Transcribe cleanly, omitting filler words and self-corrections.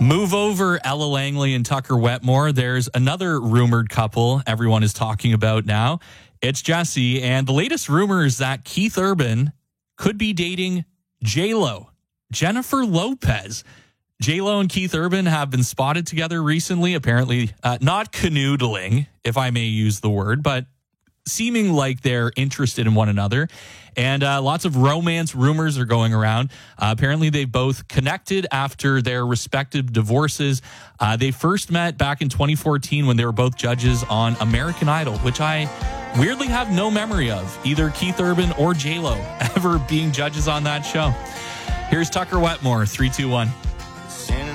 Move over, Ella Langley and Tucker Wetmore. There's another rumored couple everyone is talking about now. It's Jesse, and the latest rumor is that Keith Urban could be dating J-Lo, Jennifer Lopez. J-Lo and Keith Urban have been spotted together recently, apparently not canoodling, if I may use the word, but seeming like they're interested in one another. And lots of romance rumors are going around. Apparently, they both connected after their respective divorces. They first met back in 2014 when they were both judges on American Idol, which I weirdly have no memory of, either Keith Urban or J-Lo ever being judges on that show. Here's Tucker Wetmore, 3-2-1.